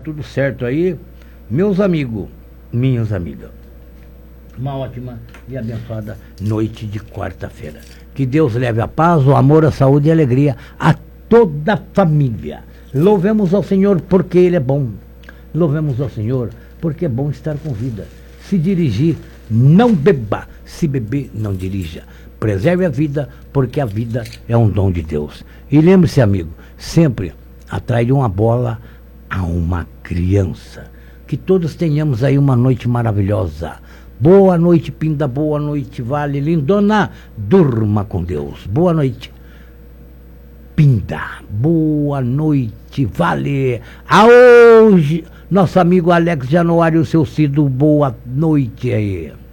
tudo certo aí. Meus amigos, minhas amigas, uma ótima e abençoada noite de quarta-feira. Que Deus leve a paz, o amor, a saúde e a alegria a toda a família. Louvemos ao Senhor porque Ele é bom. Louvemos ao Senhor porque é bom estar com vida. Se dirigir, não beba. Se beber, não dirija. Preserve a vida, porque a vida é um dom de Deus. E lembre-se, amigo, sempre atrás de uma bola a uma criança. Que todos tenhamos aí uma noite maravilhosa. Boa noite, Pinda. Boa noite, Vale. Lindona, durma com Deus. Boa noite, Pinda. Boa noite, Vale. A hoje, nosso amigo Alex Januário, seu Cido. Boa noite aí.